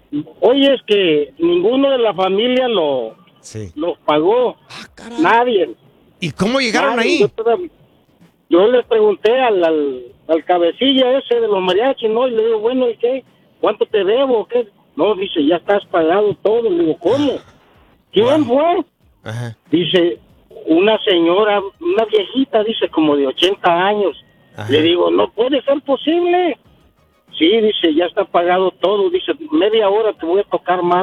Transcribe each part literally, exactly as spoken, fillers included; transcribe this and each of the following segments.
Oye, es que ninguno de la familia lo, Sí. lo pagó. Ah, caray. Nadie. ¿Y cómo llegaron Nadie. ahí? Yo, toda- yo les pregunté al, al, al cabecilla ese de los mariachis, ¿no? Y le digo, bueno, ¿y qué? ¿Cuánto te debo? ¿Qué? No, dice, ya estás pagado todo. Le digo, ¿cómo? ¿Quién fue? Ajá. Dice, una señora, una viejita, dice, como de ochenta años. Ajá. Le digo, no puede ser posible. Sí, dice, ya está pagado todo. Dice, media hora te voy a tocar más.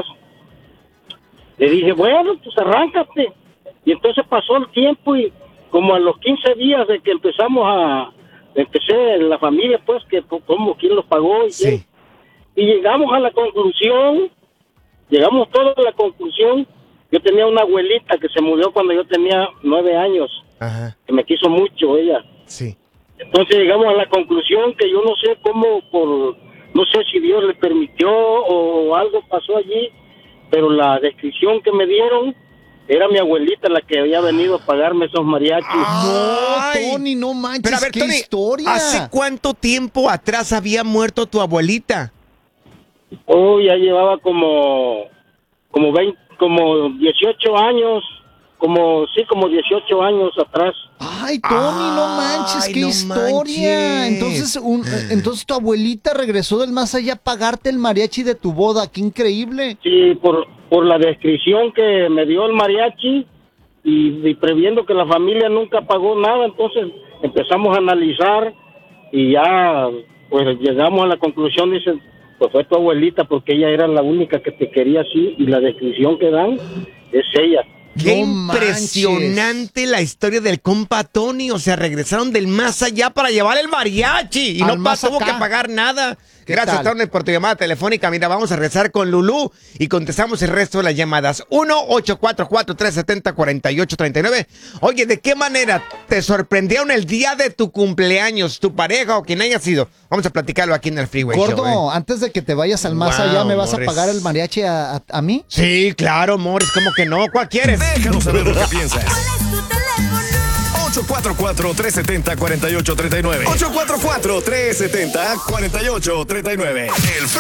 Le dije, bueno, pues arráncate. Y entonces pasó el tiempo y como a los quince días de que empezamos a... Empecé en la familia, pues, que pues, cómo, quién lo pagó y quién. Sí. Y llegamos a la conclusión, llegamos todos a la conclusión. Yo tenía una abuelita que se murió cuando yo tenía nueve años, Ajá. que me quiso mucho ella. Sí. Entonces llegamos a la conclusión que yo no sé cómo, por no sé si Dios le permitió o algo pasó allí, pero la descripción que me dieron era mi abuelita la que había venido a pagarme esos mariachis. Ay. No, Tony, no manches, Pero a ver, qué Tony, historia. ¿hace cuánto tiempo atrás había muerto tu abuelita? Oh, ya llevaba como, como veinte, como dieciocho años, como, sí, como dieciocho años atrás. Ay, Tony, no manches, Ay, qué no historia. manches. Entonces, un, entonces tu abuelita regresó del más allá a pagarte el mariachi de tu boda, qué increíble. Sí, por, por la descripción que me dio el mariachi y, y previendo que la familia nunca pagó nada, entonces empezamos a analizar y ya pues llegamos a la conclusión, dicen, pues fue tu abuelita porque ella era la única que te quería así y la descripción que dan es ella. Qué No impresionante la historia del compa Tony. O sea, regresaron del más allá para llevar el mariachi y Al no más pa- tuvo acá. que pagar nada. ¿Qué Gracias, tal? Tony, por tu llamada telefónica. Mira, vamos a regresar con Lulú y contestamos el resto de las llamadas. uno ocho cuatro cuatro, tres siete cero, cuatro ocho tres nueve. Oye, ¿de qué manera te sorprendieron el día de tu cumpleaños, tu pareja o quien haya sido? Vamos a platicarlo aquí en el Freeway Gordo, Show, ¿eh? antes de que te vayas al más Wow, allá, ¿me vas Morris. a pagar el mariachi a, a, a mí? Sí, claro, Morris, ¿cómo que no? ¿Cuál quieres? Déjanos saber lo que piensas. ¿Cuál es tu teléfono? ocho cuatro cuatro, tres siete cero, cuatro ocho tres nueve. ocho cuatro cuatro, tres siete cero, cuatro ocho tres nueve. El